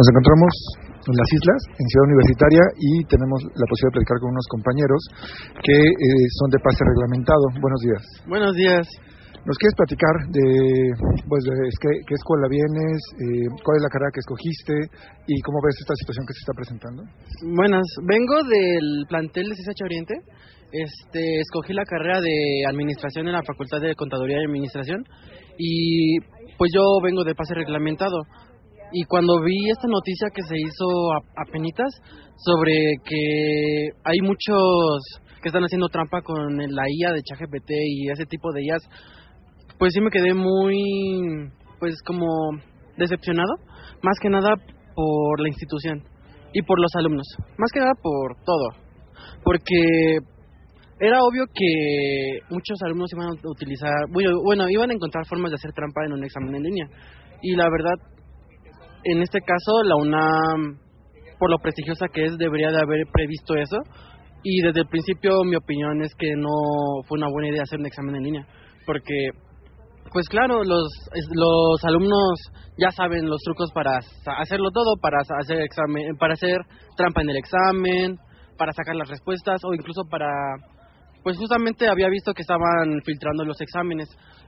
Nos encontramos en las islas, en Ciudad Universitaria, y tenemos la posibilidad de platicar con unos compañeros que son de pase reglamentado. Buenos días. Buenos días. ¿Nos quieres platicar de qué escuela vienes, cuál es la carrera que escogiste y cómo ves esta situación que se está presentando? Buenas, vengo del plantel de CCH Oriente. Escogí la carrera de Administración en la Facultad de Contaduría y Administración y pues yo vengo de pase reglamentado. Y cuando vi esta noticia que se hizo apenitas sobre que hay muchos que están haciendo trampa con la IA de ChatGPT y ese tipo de IAs, pues sí me quedé muy, pues como decepcionado, más que nada por la institución y por los alumnos, más que nada por todo, porque era obvio que muchos alumnos iban a utilizar, iban a encontrar formas de hacer trampa en un examen en línea, y la verdad, en este caso, la UNAM, por lo prestigiosa que es, debería de haber previsto eso. Y desde el principio, mi opinión es que no fue una buena idea hacer un examen en línea. Porque, pues claro, los alumnos ya saben los trucos para hacerlo todo, para hacer examen, para hacer trampa en el examen, para sacar las respuestas, o incluso para... Pues justamente había visto que estaban filtrando los exámenes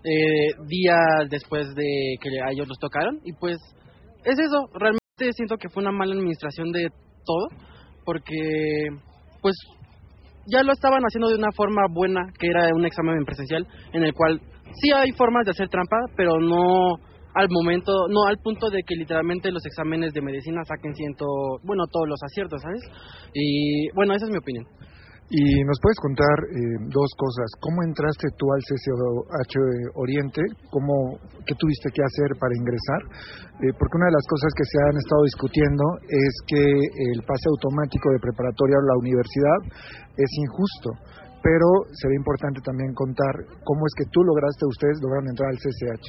días después de que a ellos los tocaron, y pues... Es eso, realmente siento que fue una mala administración de todo, porque pues ya lo estaban haciendo de una forma buena, que era un examen presencial, en el cual sí hay formas de hacer trampa, pero no al punto de que literalmente los exámenes de medicina saquen todos los aciertos, ¿sabes? Y bueno, esa es mi opinión. Y nos puedes contar dos cosas. ¿Cómo entraste tú al CCH Oriente? ¿Qué tuviste que hacer para ingresar? Porque una de las cosas que se han estado discutiendo es que el pase automático de preparatoria a la universidad es injusto. Pero sería importante también contar cómo es que ustedes lograron entrar al CCH.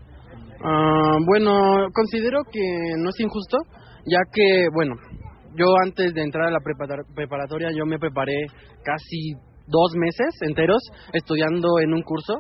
Considero que no es injusto, ya que, yo antes de entrar a la preparatoria, yo me preparé casi 2 meses enteros estudiando en un curso,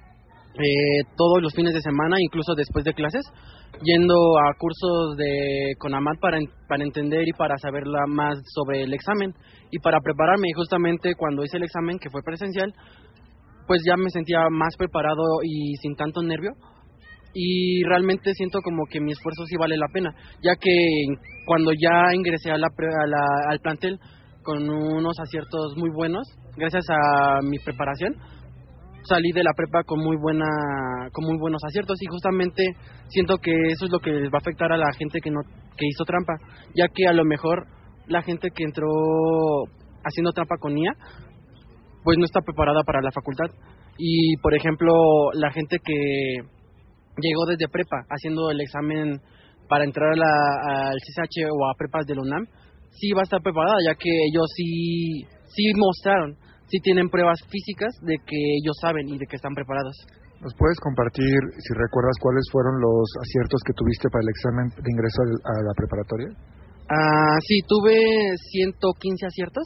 todos los fines de semana, incluso después de clases, yendo a cursos de CONAMAT para entender y para saber más sobre el examen y para prepararme. Y justamente cuando hice el examen, que fue presencial, pues ya me sentía más preparado y sin tanto nervio. Y realmente siento como que mi esfuerzo sí vale la pena, ya que cuando ya ingresé al plantel con unos aciertos muy buenos, gracias a mi preparación, salí de la prepa con muy buenos aciertos, y justamente siento que eso es lo que les va a afectar a la gente que hizo trampa, ya que a lo mejor la gente que entró haciendo trampa con IA, pues no está preparada para la facultad. Y por ejemplo, la gente que llegó desde prepa haciendo el examen para entrar al CCH o a prepas de la UNAM, sí va a estar preparada, ya que ellos sí mostraron, sí tienen pruebas físicas de que ellos saben y de que están preparados. ¿Nos puedes compartir, si recuerdas, cuáles fueron los aciertos que tuviste para el examen de ingreso a la preparatoria? Sí, tuve 115 aciertos.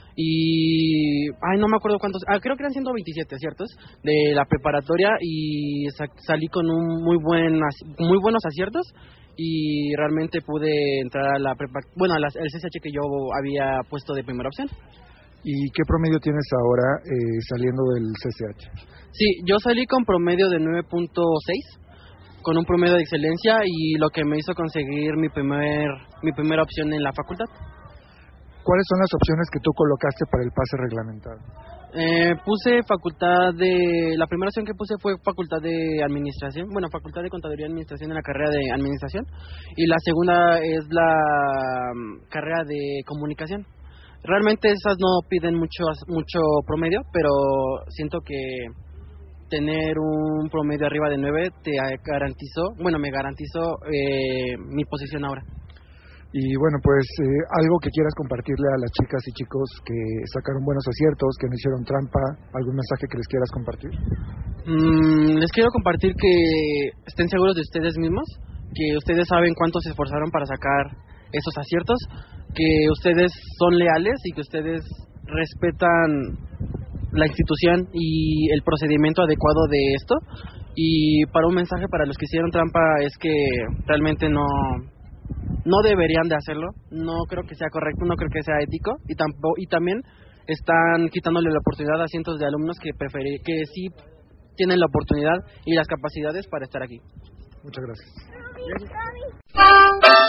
Y no me acuerdo cuántos, creo que eran 127 aciertos de la preparatoria, y salí con muy buenos aciertos, y realmente pude entrar a la prepa, al CCH que yo había puesto de primera opción. ¿Y qué promedio tienes ahora saliendo del CCH? Sí, yo salí con promedio de 9.6, con un promedio de excelencia, y lo que me hizo conseguir mi primera opción en la facultad. ¿Cuáles son las opciones que tú colocaste para el pase reglamentado? Puse la primera opción que puse fue facultad de administración, facultad de contaduría y administración en la carrera de administración, y la segunda es la carrera de comunicación. Realmente esas no piden mucho promedio, pero siento que tener un promedio arriba de 9 me garantizó mi posición ahora. Y algo que quieras compartirle a las chicas y chicos que sacaron buenos aciertos, que no hicieron trampa, algún mensaje que les quieras compartir. Les quiero compartir que estén seguros de ustedes mismos, que ustedes saben cuánto se esforzaron para sacar esos aciertos, que ustedes son leales y que ustedes respetan la institución y el procedimiento adecuado de esto. Y para un mensaje para los que hicieron trampa es que realmente no no deberían de hacerlo, no creo que sea correcto, no creo que sea ético, y también están quitándole la oportunidad a cientos de alumnos que sí tienen la oportunidad y las capacidades para estar aquí. Muchas gracias.